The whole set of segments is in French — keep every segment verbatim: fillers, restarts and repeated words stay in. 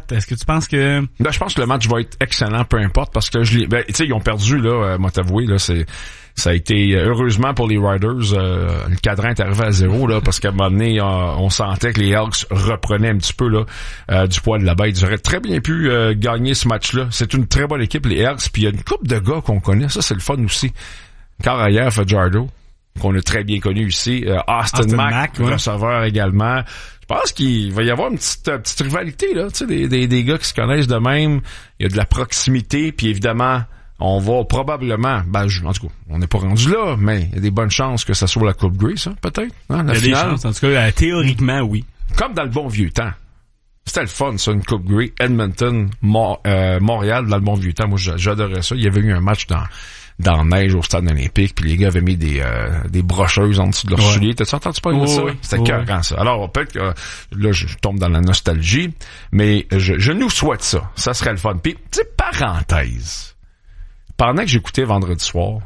défaite. Est-ce que tu penses que... Ben, je pense que le match va être excellent, peu importe, parce que je l'ai, ben, tu sais, ils ont perdu, là, euh, moi t'avouer, là, c'est, ça a été, heureusement pour les Riders, euh, le cadran est arrivé à zéro, là, parce qu'à un moment donné, euh, on sentait que les Elks reprenaient un petit peu, là, euh, du poids de la bête. Ils auraient très bien pu euh, gagner ce match-là. C'est une très bonne équipe, les Elks, puis il y a une couple de gars qu'on connaît, ça, c'est le fun aussi. Carrière Fajardo, qu'on a très bien connu ici, euh, Austin, Austin Mack, Mack ouais. receveur également. Je pense qu'il va y avoir une petite, euh, petite rivalité, là, tu sais, des, des, des gars qui se connaissent de même. Il y a de la proximité, puis évidemment, on va probablement, ben, je, en tout cas, on n'est pas rendu là, mais il y a des bonnes chances que ça soit la Coupe Grey, ça, peut-être, hein, la il y a finale. des chances, en tout cas, euh, théoriquement, oui. Comme dans le bon vieux temps. C'était le fun, ça, une Coupe Grey, Edmonton, Mont, euh, Montréal, dans le bon vieux temps. Moi, j'adorais ça. Il y avait eu un match dans, dans la neige au stade olympique, puis les gars avaient mis des, euh, des brocheuses en dessous de leurs ouais. souliers. T'as-tu entendu parler oh, de ça? Oui. C'était oh, écœurant, oui. ça. Alors, peut-être que, là, je tombe dans la nostalgie, mais je, je nous souhaite ça. Ça serait le fun. Puis, tu sais, parenthèse. Pendant que j'écoutais vendredi soir,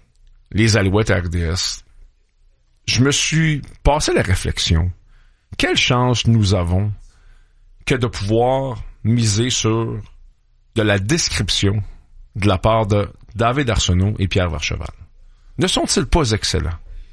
les Alouettes à R D S, je me suis passé la réflexion. Quelle chance nous avons que de pouvoir miser sur de la description de la part de David Arsenault et Pierre Vercheval. Ne sont-ils pas excellents?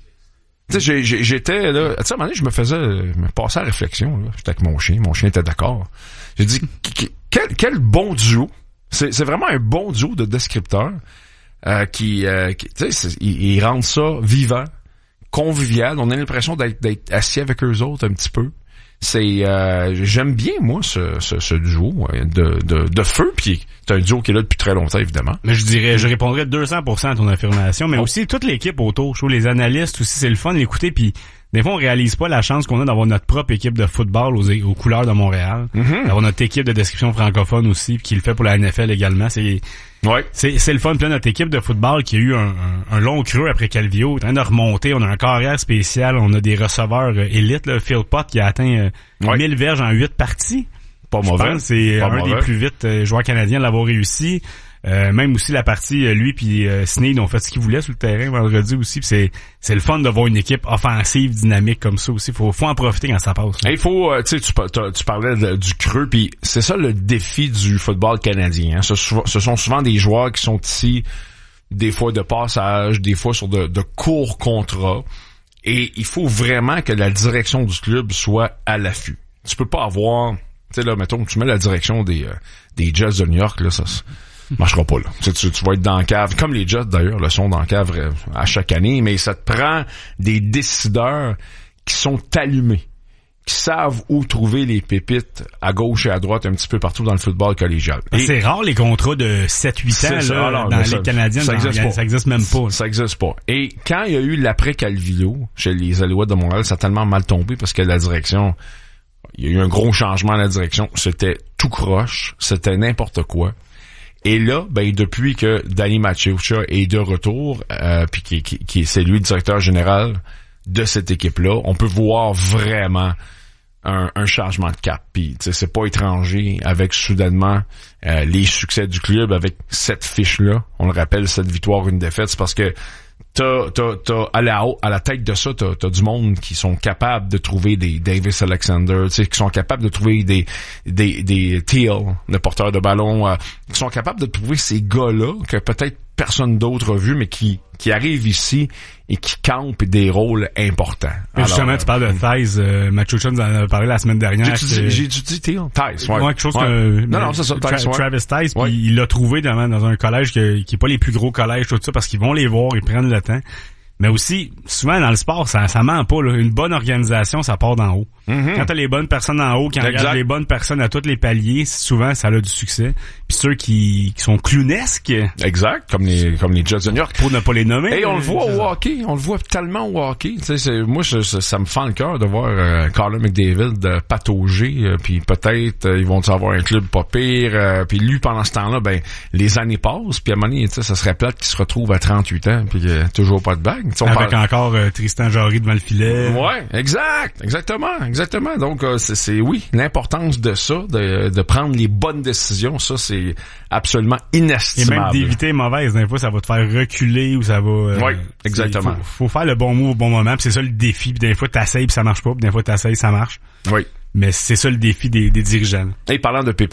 Tu sais, j'étais là, tu sais, à un moment donné, je me faisais, me passer à la réflexion, là. J'étais avec mon chien, mon chien était d'accord. J'ai dit, quel, quel bon duo. C'est, c'est vraiment un bon duo de descripteurs, euh, qui, euh, qui tu sais, ils, ils rendent ça vivant, convivial. On a l'impression d'être, d'être assis avec eux autres un petit peu. C'est euh, j'aime bien moi ce, ce, ce duo de, de, de feu, puis c'est un duo qui est là depuis très longtemps évidemment. Mais je dirais, je répondrais deux cents pour cent à ton affirmation, mais oh. aussi toute l'équipe autour. Je trouve les analystes aussi, c'est le fun d'écouter, puis des fois on réalise pas la chance qu'on a d'avoir notre propre équipe de football aux, aux couleurs de Montréal, mm-hmm. d'avoir notre équipe de description francophone aussi, puis qui le fait pour la N F L également. C'est ouais. c'est, c'est le fun. Puis là, notre équipe de football qui a eu un, un, un long creux après Calvillo, en train de remonter. On a un carrière spécial, on a des receveurs euh, élites. Là, Phil Pott qui a atteint euh, ouais. mille verges en huit parties. Pas Je mauvais. pense que c'est Pas un mauvais. des plus vite euh, joueurs canadiens de l'avoir réussi. Euh, même aussi la partie, euh, lui puis euh, Sneed ont fait ce qu'ils voulaient sur le terrain vendredi aussi. Pis c'est c'est le fun de voir une équipe offensive, dynamique comme ça aussi. Faut faut en profiter quand ça passe. Il faut, euh, tu sais, tu, tu parlais de, du creux, puis c'est ça le défi du football canadien. Hein. Ce, ce sont souvent des joueurs qui sont ici, des fois de passage, des fois sur de, de courts contrats. Et il faut vraiment que la direction du club soit à l'affût. Tu peux pas avoir, tu sais là, mettons, tu mets la direction des euh, des Jets de New York là, ça. marchera pas là. Tu, tu, tu vas être dans la cave, comme les Jets d'ailleurs le sont dans la cave à chaque année, mais ça te prend des décideurs qui sont allumés, qui savent où trouver les pépites à gauche et à droite un petit peu partout dans le football collégial. Et c'est rare les contrats de sept huit ans ça, là, alors, dans les ça, Canadiens, ça existe, dans, ça existe même pas. Ça existe pas. Et quand il y a eu l'après Calvillo chez les Alouettes de Montréal, ça a tellement mal tombé parce que la direction, il y a eu un gros changement à la direction, c'était tout croche, c'était n'importe quoi. Et là, ben depuis que Danny Maciucha est de retour, euh, puis qui, qui, qui c'est lui le directeur général de cette équipe-là, on peut voir vraiment un, un changement de cap. Puis, tu sais, c'est pas étranger avec soudainement euh, les succès du club avec cette fiche-là. On le rappelle, cette victoire, une défaite, c'est parce que t'as, t'as, t'as à la à la tête de ça, t'as, t'as du monde qui sont capables de trouver des Davis Alexander, tu sais, qui sont capables de trouver des des des Teal, le porteur de ballon, euh, qui sont capables de trouver ces gars-là que peut-être personne d'autre a vu, mais qui qui arrivent ici et qui campent des rôles importants. Alors, justement, euh, tu parles de Thies, euh, Maciucha nous en a parlé la semaine dernière. J'ai dit, j'ai dit Teal, Thies, ouais. Ouais, quelque chose ouais. que, non, non, c'est ça, Thies, Tra- ouais. Travis Thies, puis ouais. il l'a trouvé dans, dans un collège que, qui est pas les plus gros collèges, tout ça, parce qu'ils vont les voir, ils prennent le temps. Mais aussi, souvent dans le sport, ça, ça ment pas, là. Une bonne organisation, ça part d'en haut. Mm-hmm. Quand t'as les bonnes personnes en haut, qui engagent les bonnes personnes à tous les paliers, souvent, ça a du succès. Puis ceux qui, qui sont clownesques. Exact, comme les, comme les Jets de New York. Pour ne pas les nommer. Et on le voit au hockey, on le voit tellement au hockey. Tu sais, c'est, moi, je, ça, ça me fend le cœur de voir euh, Connor McDavid de patauger, euh, puis peut-être euh, ils vont avoir un club pas pire. Euh, puis lui, pendant ce temps-là, ben les années passent, puis à un moment donné, tu sais, ça serait plate qu'il se retrouve à trente-huit ans, puis euh, toujours pas de bague. T'sais, avec parle... encore euh, Tristan Jarry devant le filet. Ouais, exact, exactement, exactement. Donc euh, c'est, c'est oui, l'importance de ça, de, de prendre les bonnes décisions, ça c'est absolument inestimable. Et même d'éviter les mauvaises, des fois ça va te faire reculer ou ça va. Euh, oui, exactement. Faut, faut faire le bon mot au bon moment, puis c'est ça le défi. Puis des fois t'essayes puis ça marche pas, puis des fois t'essayes ça marche. Oui. Mais c'est ça le défi des, des dirigeants. Et parlant de pépites.